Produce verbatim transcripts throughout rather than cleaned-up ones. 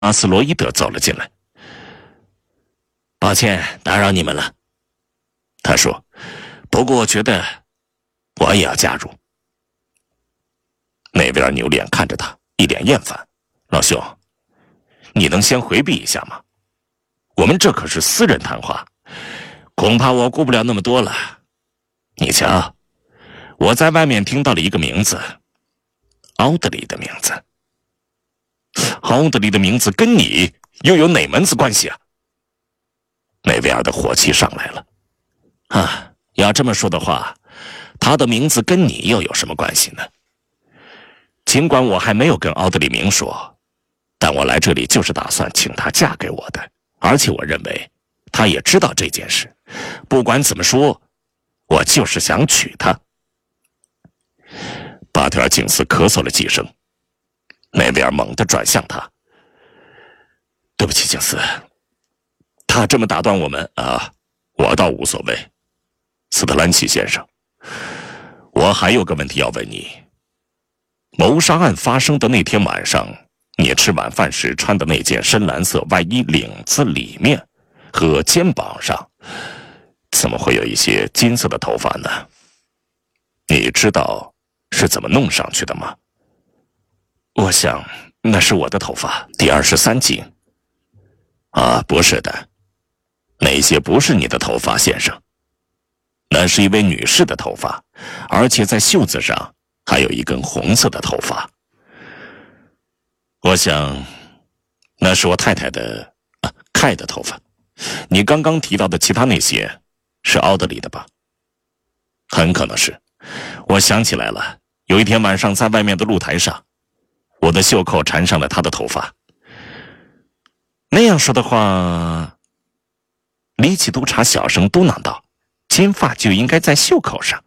阿斯洛伊德走了进来。抱歉打扰你们了，他说，不过我觉得我也要加入。内维尔扭脸看着他，一脸厌烦。老兄，你能先回避一下吗？我们这可是私人谈话，恐怕我顾不了那么多了。你瞧，我在外面听到了一个名字，奥德里的名字。奥德里的名字跟你又有哪门子关系啊？内维尔的火气上来了。啊，要这么说的话，他的名字跟你又有什么关系呢？尽管我还没有跟奥德里明说，但我来这里就是打算请她嫁给我的，而且我认为她也知道这件事。不管怎么说，我就是想娶她。巴特尔景斯咳嗽了几声，内维尔猛地转向他：“对不起，景斯，他这么打断我们啊，我倒无所谓。斯特兰奇先生，我还有个问题要问你。谋杀案发生的那天晚上，你吃晚饭时穿的那件深蓝色外衣领子里面和肩膀上，怎么会有一些金色的头发呢？你知道是怎么弄上去的吗？”“我想那是我的头发，第二十三集。”“啊，不是的，那些不是你的头发，先生。那是一位女士的头发，而且在袖子上还有一根红色的头发。我想那是我太太的啊，凯的头发。你刚刚提到的其他那些是奥德里的吧？”“很可能是。我想起来了，有一天晚上在外面的露台上，我的袖扣缠上了他的头发。”那样说的话，里奇督察小声嘟囔道：“金发就应该在袖口上。”“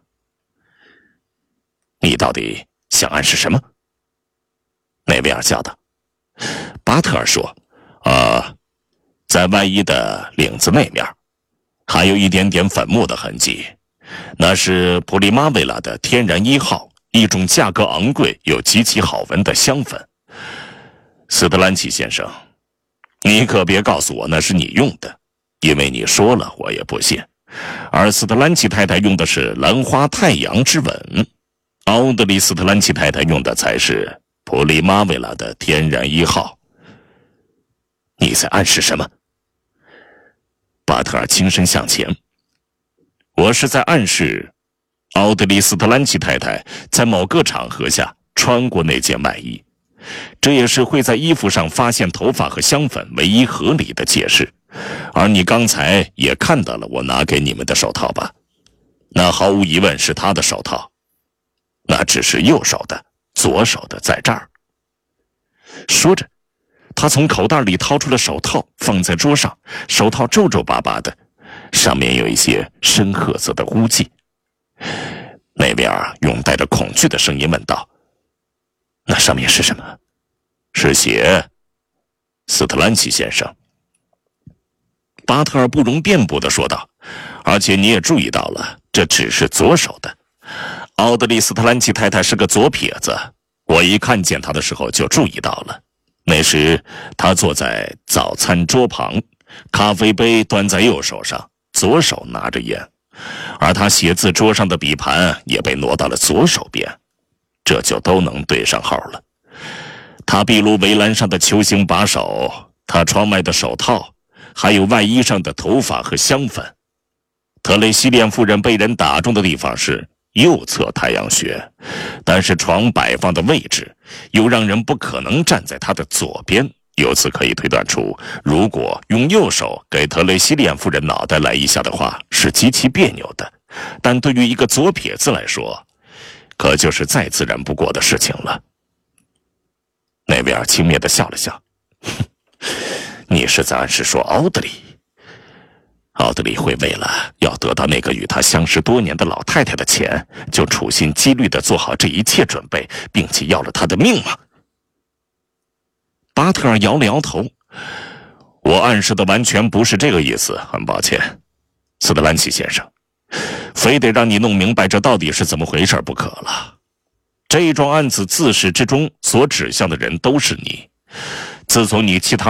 你到底想暗示什么？”内维尔叫道。巴特尔说：“啊，在外衣的领子那面，还有一点点粉末的痕迹，那是普利马维拉的天然一号，一种价格昂贵又极其好闻的香粉。斯特兰奇先生，你可别告诉我那是你用的，因为你说了我也不信。而斯特兰奇太太用的是兰花太阳之吻，奥德里斯特兰奇太太用的才是普利马维拉的天然一号。你在暗示什么？”巴特尔轻身向前：“我是在暗示奥德里斯特兰奇太太在某个场合下穿过那件外衣，这也是会在衣服上发现头发和香粉唯一合理的解释。而你刚才也看到了我拿给你们的手套吧？那毫无疑问是他的手套，那只是右手的，左手的在这儿。”说着，他从口袋里掏出了手套，放在桌上。手套皱皱巴巴的，上面有一些深褐色的污迹。内维尔用带着恐惧的声音问道：“那上面是什么？”“是血，斯特兰奇先生。”巴特尔不容辩驳地说道：“而且你也注意到了，这只是左手的。奥德里斯特兰奇太太是个左撇子，我一看见她的时候就注意到了。那时她坐在早餐桌旁，咖啡杯端在右手上，左手拿着烟，而她写字桌上的笔盘也被挪到了左手边，这就都能对上号了。她壁炉围栏上的球形把手，她窗外的手套，还有外衣上的头发和香粉。特雷西莲夫人被人打中的地方是右侧太阳穴，但是床摆放的位置又让人不可能站在她的左边，由此可以推断出，如果用右手给特雷西莲夫人脑袋来一下的话，是极其别扭的，但对于一个左撇子来说，可就是再自然不过的事情了。内维尔轻蔑地笑了笑：“你是在暗示说奥德里？奥德里会为了要得到那个与他相识多年的老太太的钱，就处心积虑地做好这一切准备，并且要了他的命吗？”巴特尔摇了摇头：“我暗示的完全不是这个意思，很抱歉，斯特兰奇先生，非得让你弄明白这到底是怎么回事不可了。这桩案子自始至终所指向的人都是你，自从你其他